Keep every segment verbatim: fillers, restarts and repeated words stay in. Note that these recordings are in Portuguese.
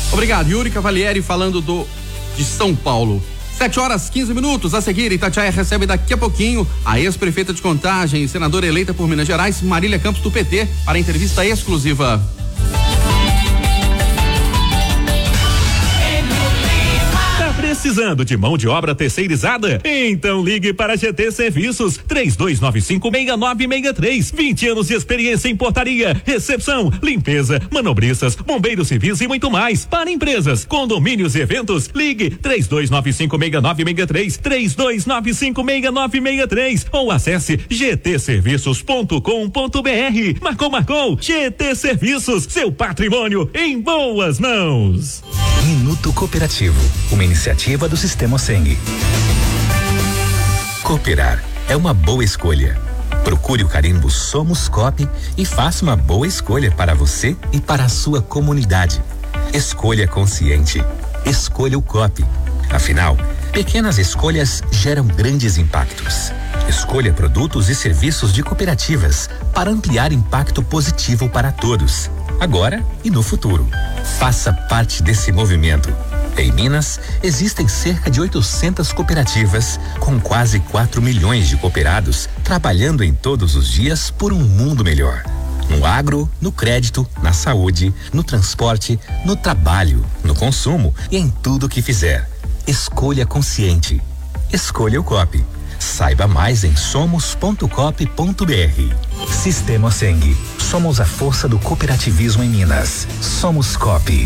Obrigado, Yuri Cavalieri falando do de São Paulo. sete horas, quinze minutos. A seguir, Itatiaia recebe daqui a pouquinho a ex-prefeita de Contagem e senadora eleita por Minas Gerais, Marília Campos, do P T, para entrevista exclusiva. Precisando de mão de obra terceirizada? Então ligue para G T Serviços três dois nove cinco, seis nove seis três. vinte anos de experiência em portaria, recepção, limpeza, manobristas, bombeiros civis e muito mais. Para empresas, condomínios e eventos, ligue três dois nove cinco, seis nove seis três, três dois nove cinco, seis nove seis três ou acesse g t serviços ponto com ponto b r. Marcou, marcou. G T Serviços, seu patrimônio em boas mãos. Minuto Cooperativo, uma iniciativa do Sistema Seng. Cooperar é uma boa escolha. Procure o carimbo Somos Coop e faça uma boa escolha para você e para a sua comunidade. Escolha consciente. Escolha o Coop. Afinal, pequenas escolhas geram grandes impactos. Escolha produtos e serviços de cooperativas para ampliar impacto positivo para todos, agora e no futuro. Faça parte desse movimento. Em Minas, existem cerca de oitocentas cooperativas, com quase quatro milhões de cooperados, trabalhando em todos os dias por um mundo melhor. No agro, no crédito, na saúde, no transporte, no trabalho, no consumo e em tudo que fizer. Escolha consciente. Escolha o Coop. Saiba mais em somos ponto coop ponto b r. Sistema Seng. Somos a força do cooperativismo em Minas. Somos Coop.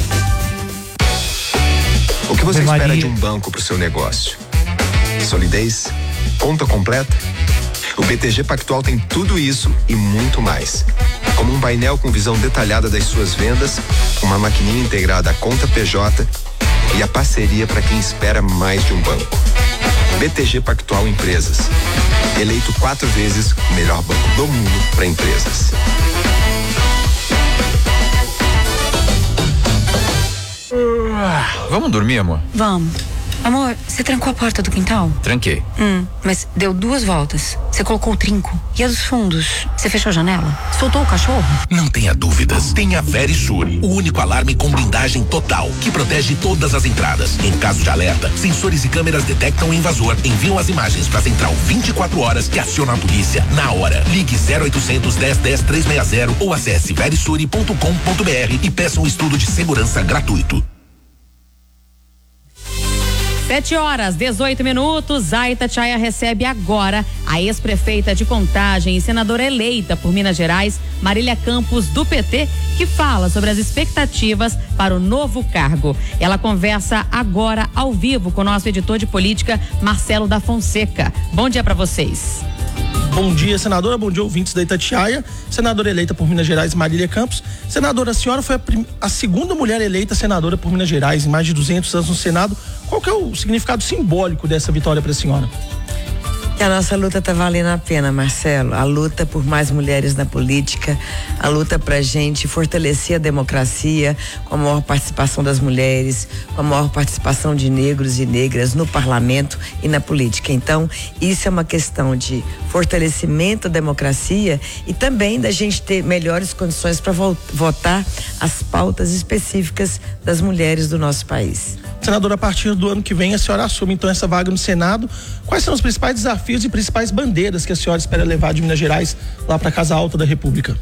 O que você espera de um banco para o seu negócio? Solidez? Conta completa? O B T G Pactual tem tudo isso e muito mais. Como um painel com visão detalhada das suas vendas, uma maquininha integrada à conta P J e a parceria para quem espera mais de um banco. B T G Pactual Empresas. Eleito quatro vezes o melhor banco do mundo para empresas. Vamos dormir, amor? Vamos. Amor, você trancou a porta do quintal? Tranquei. Hum, mas deu duas voltas. Você colocou o trinco. E a dos fundos? Você fechou a janela? Soltou o cachorro? Não tenha dúvidas. Tenha Verisure, o único alarme com blindagem total, que protege todas as entradas. Em caso de alerta, sensores e câmeras detectam o invasor, enviam as imagens para a central vinte e quatro horas que aciona a polícia na hora. Ligue zero oitocentos, dez, dez, trezentos e sessenta ou acesse verisure ponto com ponto b r e peça um estudo de segurança gratuito. Sete horas, dezoito minutos. A Itatiaia recebe agora a ex-prefeita de Contagem e senadora eleita por Minas Gerais, Marília Campos, do P T, que fala sobre as expectativas para o novo cargo. Ela conversa agora ao vivo com o nosso editor de política, Marcelo da Fonseca. Bom dia para vocês. Bom dia, senadora. Bom dia, ouvintes da Itatiaia. Senadora eleita por Minas Gerais, Marília Campos. Senadora, a senhora foi a, prim... a segunda mulher eleita senadora por Minas Gerais em mais de duzentos anos no Senado. Qual que é o significado simbólico dessa vitória para a senhora? Que a nossa luta está valendo a pena, Marcelo. A luta por mais mulheres na política, a luta para a gente fortalecer a democracia com a maior participação das mulheres, com a maior participação de negros e negras no parlamento e na política. Então, isso é uma questão de fortalecimento da democracia e também da gente ter melhores condições para votar as pautas específicas das mulheres do nosso país. Senadora, a partir do ano que vem a senhora assume então essa vaga no Senado. Quais são os principais desafios e principais bandeiras que a senhora espera levar de Minas Gerais lá para a Casa Alta da República?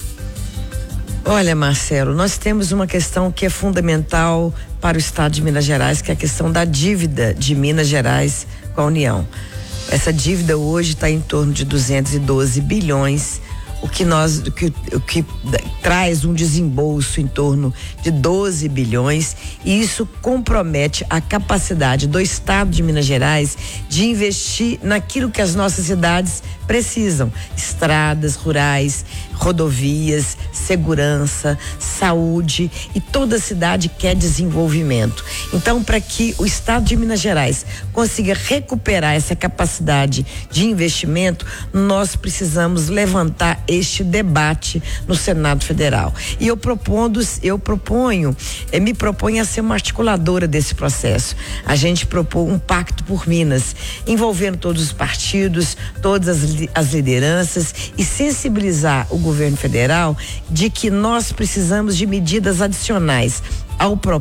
Olha, Marcelo, nós temos uma questão que é fundamental para o estado de Minas Gerais, que é a questão da dívida de Minas Gerais com a União. Essa dívida hoje está em torno de duzentos e doze bilhões, o que nós, o que, o que traz um desembolso em torno de doze bilhões, e isso compromete a capacidade do estado de Minas Gerais de investir naquilo que as nossas cidades precisam: estradas rurais, rodovias, segurança, saúde, e toda cidade quer desenvolvimento. Então, para que o estado de Minas Gerais consiga recuperar essa capacidade de investimento, nós precisamos levantar este debate no Senado Federal. E eu propondo, eu proponho, eh, me proponho a ser uma articuladora desse processo. A gente propôs um pacto por Minas, envolvendo todos os partidos, todas as, as lideranças, e sensibilizar o governo federal de que nós precisamos de medidas adicionais ao